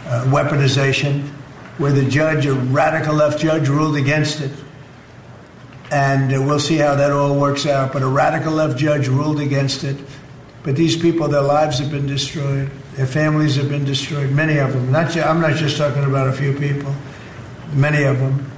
weaponization, where the judge, a radical left judge, ruled against it. And we'll see how that all works out. But a radical left judge ruled against it. But these people, their lives have been destroyed. Their families have been destroyed, many of them. I'm not just talking about a few people. Many of them.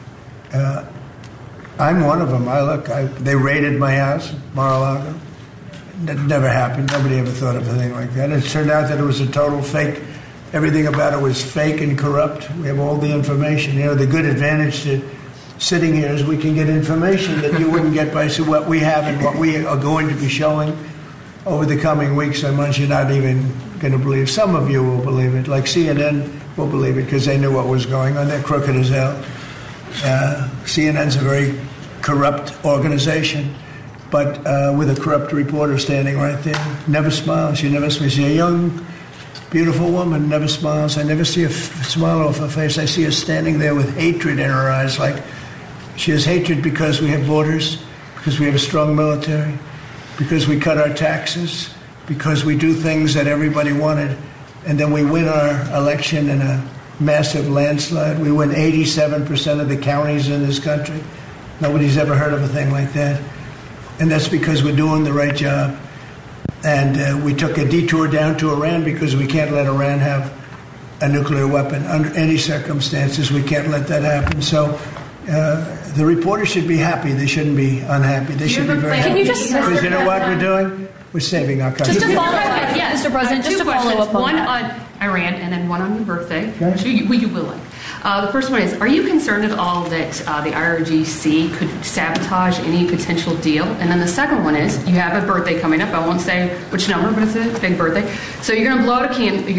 I'm one of them. They raided my house, Mar-a-Lago. That never happened. Nobody ever thought of a thing like that. It turned out that it was a total fake. Everything about it was fake and corrupt. We have all the information. The good advantage to sitting here is we can get information that you wouldn't get by what we have and what we are going to be showing over the coming weeks and months. You're not even going to believe. Some of you will believe it, like CNN will believe it because they knew what was going on. They're crooked as hell. CNN's a very corrupt organization, but with a corrupt reporter standing right there. Never smiles. She never smiles. She's a young, beautiful woman, never smiles. I never see a smile off her face. I see her standing there with hatred in her eyes, like she has hatred because we have borders, because we have a strong military, because we cut our taxes, because we do things that everybody wanted, and then we win our election in a massive landslide. We win 87% of the counties in this country. Nobody's ever heard of a thing like that. And that's because we're doing the right job. And we took a detour down to Iran because we can't let Iran have a nuclear weapon under any circumstances. We can't let that happen. So the reporters should be happy. They shouldn't be unhappy. They should be very happy. Because you know what we're doing? We're saving our country. Just to follow up, yes, Mr. President, just to follow up on one that. on Iran and then one on your birthday, okay. which you will like. The first one is, are you concerned at all that the IRGC could sabotage any potential deal? And then the second one is, you have a birthday coming up. I won't say which number, but it's a big birthday. So you're going to blow out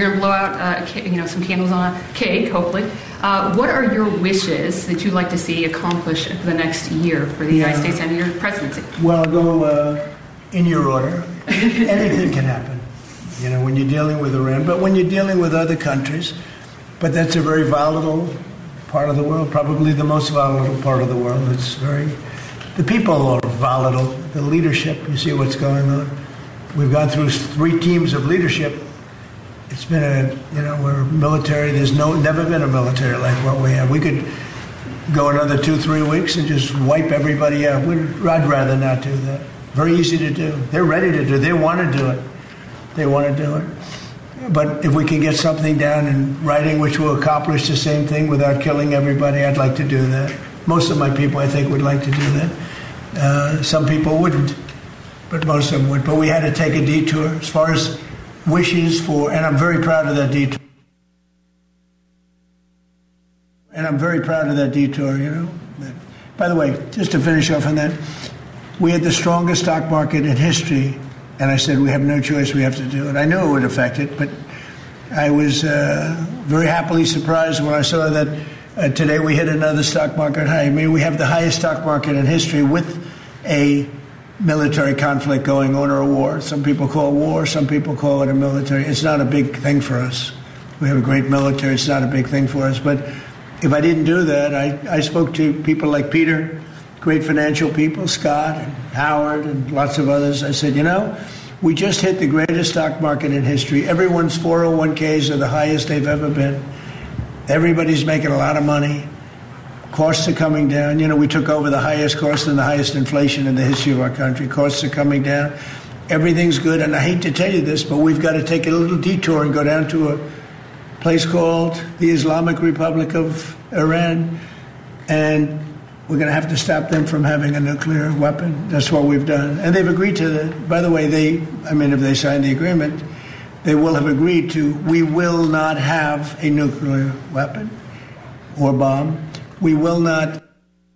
some candles on a cake, hopefully. What are your wishes that you'd like to see accomplished for the next year for the United States and your presidency? Well, I'll go in your order. Anything can happen, when you're dealing with Iran, but when you're dealing with other countries. But that's a very volatile part of the world, probably the most volatile part of the world. The people are volatile, the leadership, you see what's going on. We've gone through 3 teams of leadership. It's been we're military. There's never been a military like what we have. We could go another 2-3 weeks and just wipe everybody out. I'd rather not do that. Very easy to do. They're ready to do it. They want to do it. They want to do it. But if we can get something down in writing which will accomplish the same thing without killing everybody, I'd like to do that. Most of my people, I think, would like to do that. Some people wouldn't, but most of them would. But we had to take a detour as far as wishes for, and I'm very proud of that detour. By the way, just to finish off on that, we had the strongest stock market in history. And I said, we have no choice, we have to do it. I knew it would affect it, but I was very happily surprised when I saw that today we hit another stock market high. I mean, we have the highest stock market in history with a military conflict going on, or a war. Some people call it war, some people call it a military. It's not a big thing for us. We have a great military, it's not a big thing for us. But if I didn't do that, I spoke to people like Peter, great financial people, Scott and Howard and lots of others. I said, we just hit the greatest stock market in history. Everyone's 401ks are the highest they've ever been. Everybody's making a lot of money. Costs are coming down. We took over the highest cost and the highest inflation in the history of our country. Costs are coming down. Everything's good. And I hate to tell you this, but we've got to take a little detour and go down to a place called the Islamic Republic of Iran. And we're going to have to stop them from having a nuclear weapon. That's what we've done. And they've agreed to that. By the way, if they sign the agreement, they will have agreed to, we will not have a nuclear weapon or bomb. We will not.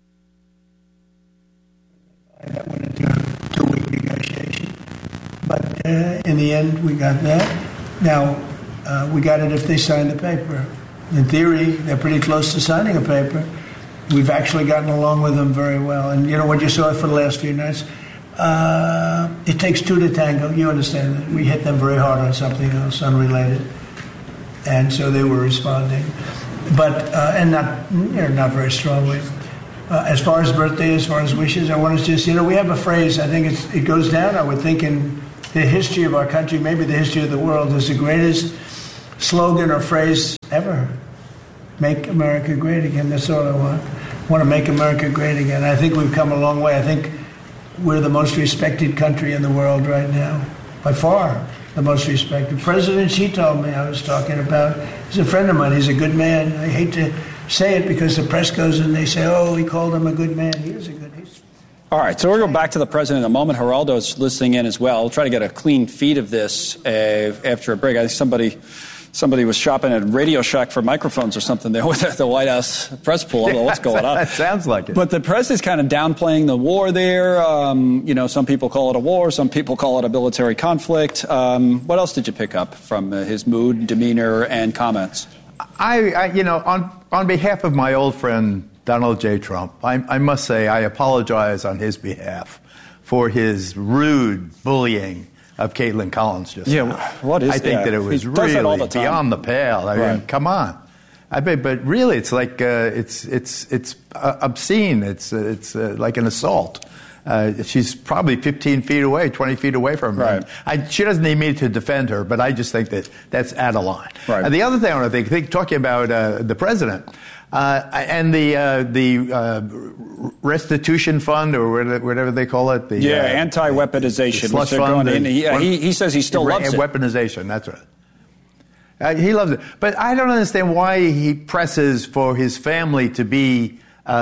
That went into a 2-week negotiation. But in the end, we got that. Now, we got it if they sign the paper. In theory, they're pretty close to signing a paper. We've actually gotten along with them very well. And what you saw for the last few nights, it takes 2 to tango. You understand that. We hit them very hard on something else, unrelated. And so they were responding. But, and not very strongly. As far as birthday, as far as wishes, I want to just, we have a phrase, I think it goes down, I would think, in the history of our country, maybe the history of the world, as the greatest slogan or phrase ever. Make America great again. That's all I want. I want to make America great again. I think we've come a long way. I think we're the most respected country in the world right now. By far, the most respected. President Xi told me I was talking about. He's a friend of mine. He's a good man. I hate to say it because the press goes and they say, oh, he called him a good man. He is a good man. All right, so we're going back to the president in a moment. Geraldo's listening in as well. We'll try to get a clean feed of this after a break. I think somebody was shopping at Radio Shack for microphones or something there with the White House press pool. I don't know what's going on. That sounds like it. But the president's kind of downplaying the war there. Some people call it a war. Some people call it a military conflict. What else did you pick up from his mood, demeanor, and comments? On behalf of my old friend Donald J. Trump, I must say I apologize on his behalf for his rude bullying of Caitlin Collins just now. What is that? I think that it was really beyond the pale. I mean, come on. But really, it's like it's obscene. It's like an assault. She's probably 15 feet away, 20 feet away from him. Right. She doesn't need me to defend her, but I just think that that's out of line. Right. The other thing I want to think talking about the president and the restitution fund or whatever they call it. Anti-weaponization. Slush fund. He says he still loves it. Weaponization, that's right. He loves it. But I don't understand why he presses for his family to be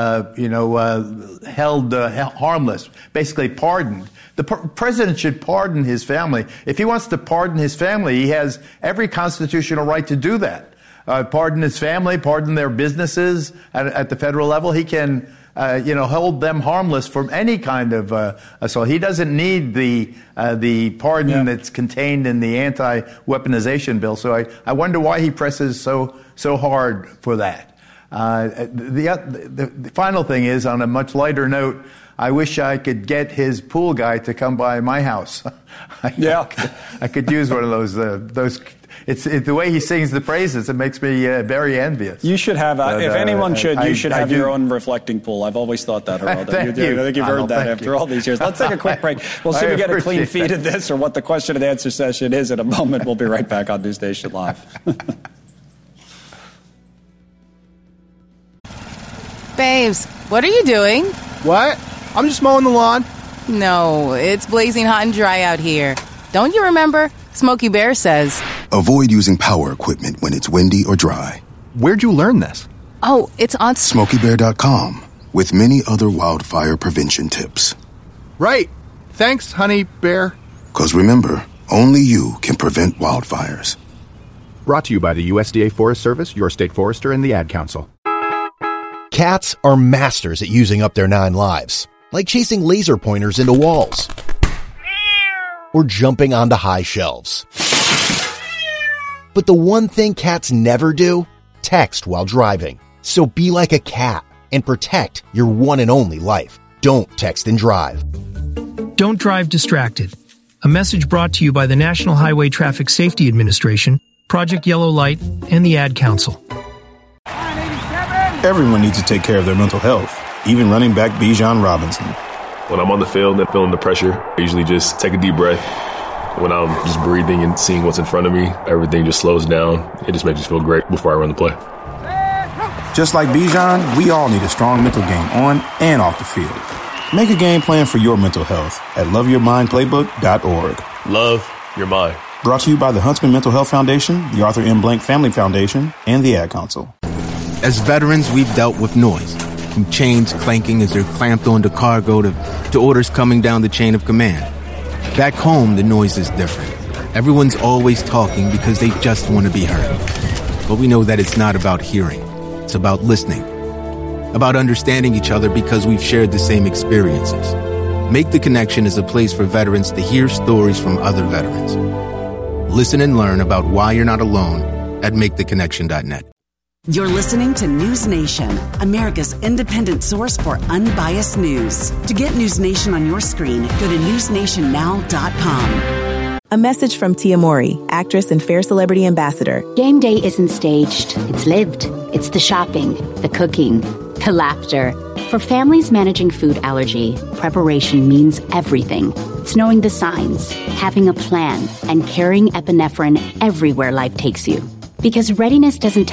held harmless, basically pardoned. The president should pardon his family. If he wants to pardon his family, he has every constitutional right to do that. Pardon his family, pardon their businesses at the federal level. He can, hold them harmless from any kind of assault. He doesn't need the pardon that's contained in the anti-weaponization bill. So I wonder why he presses so hard for that. The final thing is, on a much lighter note, I wish I could get his pool guy to come by my house. I could use one of those. It's the way he sings the praises. It makes me very envious. You should have, if anyone should, you should have your own reflecting pool. I've always thought that, Geraldo. Thank you. I think you've earned that after all these years. Let's take a quick break. We'll see if we get a clean feed of this or what the question and answer session is in a moment. We'll be right back on News Nation Live. Babes, what are you doing? What? I'm just mowing the lawn. No, it's blazing hot and dry out here. Don't you remember? Smokey Bear says, avoid using power equipment when it's windy or dry. Where'd you learn this? Oh, it's on SmokeyBear.com with many other wildfire prevention tips. Right. Thanks, honey bear. 'Cause remember, only you can prevent wildfires. Brought to you by the USDA Forest Service, your state forester, and the Ad Council. Cats are masters at using up their 9 lives, like chasing laser pointers into walls or jumping onto high shelves. But the one thing cats never do? Text while driving. So be like a cat and protect your one and only life. Don't text and drive. Don't drive distracted. A message brought to you by the National Highway Traffic Safety Administration, Project Yellow Light, and the Ad Council. Everyone needs to take care of their mental health, even running back Bijan Robinson. When I'm on the field and feeling the pressure, I usually just take a deep breath. When I'm just breathing and seeing what's in front of me, everything just slows down. It just makes me feel great before I run the play. Just like Bijan, we all need a strong mental game on and off the field. Make a game plan for your mental health at loveyourmindplaybook.org. Love your mind. Brought to you by the Huntsman Mental Health Foundation, the Arthur M. Blank Family Foundation, and the Ad Council. As veterans, we've dealt with noise, from chains clanking as they're clamped onto cargo to orders coming down the chain of command. Back home, the noise is different. Everyone's always talking because they just want to be heard. But we know that it's not about hearing. It's about listening. About understanding each other because we've shared the same experiences. Make the Connection is a place for veterans to hear stories from other veterans. Listen and learn about why you're not alone at MakeTheConnection.net. You're listening to News Nation, America's independent source for unbiased news. To get News Nation on your screen, go to newsnationnow.com. A message from Tia Mowry, actress and Fair Celebrity Ambassador. Game day isn't staged. It's lived. It's the shopping, the cooking, the laughter. For families managing food allergy, preparation means everything. It's knowing the signs, having a plan, and carrying epinephrine everywhere life takes you. Because readiness doesn't